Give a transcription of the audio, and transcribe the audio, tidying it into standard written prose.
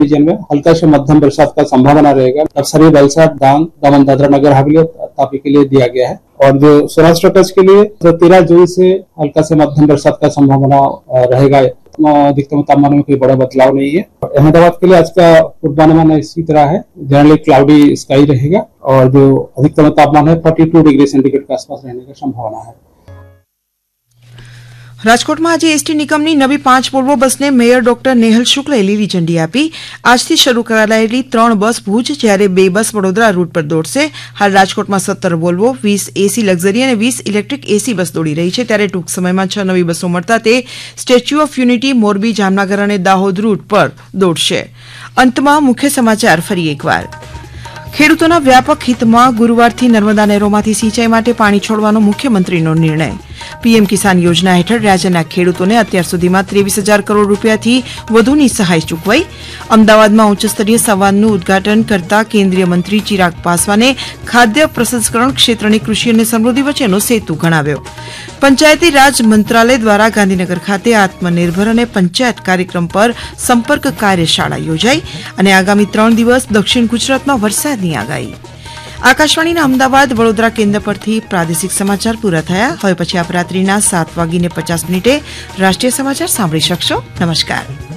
Reason में हल्का से मध्यम बरसात का संभावना रहेगा। नवसारी, वलसाड, डांग, दमन, दादरा नगर हवेली और तापी के लिए दिया गया है। और जो सौराष्ट्र कच्छ के लिए 13 जून से हल्का से मध्यम बरसात का संभावना रहेगा। अधिकतम तापमान में कोई बड़ा बदलाव नहीं है। अहमदाबाद के लिए आज का पूर्वानुमान इसी तरह है, जनरली क्लाउडी स्काई रहेगा और जो अधिकतम तापमान है 42 डिग्री सेंटीग्रेड के आसपास रहने की संभावना है। રાજકોટમાં આજે એસટી નિગમની નવી 5 વોલ્વો બસને મેયર ડોક્ટર નેહલ શુક્લે લીલી ઝંડી આપી। આજથી શરૂ કરાયેલી 3 બસ ભુજ જ્યારે 2 બસ વડોદરા રૂટ પર દોડશે। હાલ રાજકોટમાં 17 વોલ્વો, 20 એસી લક્ઝરી અને 20 ઇલેક્ટ્રિક એસી બસ દોડી રહી છે, ત્યારે ટૂંક સમયમાં 6 નવી બસો મળતા તે statue of unity, Morbi, Jamnagar અને દાહોદ રૂટ પર દોડશે। અંતમાં મુખ્ય સમાચાર ફરી એકવાર। ખેડૂતોના વ્યાપક હિતમાં ગુરુવારથી નર્મદા નહેરોમાંથી સિંચાઈ માટે પાણી છોડવાનો મુખ્યમંત્રીનો નિર્ણય। પીએમ કિસાન યોજના હેઠળ રાજ્યના ખેડૂતોને અત્યાર સુધીમાં 23,000 કરોડ રૂપિયાથી વધુની સહાય ચૂકવાઈ। અમદાવાદમાં ઉચ્ચસ્તરીય સંવાદનું ઉદઘાટન કરતા કેન્દ્રીય મંત્રી ચિરાગ પાસવાને ખાદ્ય પ્રસંસ્કરણ ક્ષેત્રની કૃષિ અને સમૃદ્ધિ વચ્ચેનો સેતુ ગણાવ્યો। પંચાયતી રાજ મંત્રાલય દ્વારા ગાંધીનગર ખાતે આત્મનિર્ભર અને પંચાયત કાર્યક્રમ પર સંપર્ક કાર્યશાળા યોજાઈ અને આગામી 3 દિવસ દક્ષિણ ગુજરાતમાં વરસાદની આગાહી। આકાશવાણીના અમદાવાદ, વડોદરા કેન્દ્ર પરથી પ્રાદેશિક સમાચાર પૂરા થયા। હવે પછી આપ રાત્રિના 7:50 રાષ્ટ્રીય સમાચાર સાંભળી શકશો। નમસ્કાર।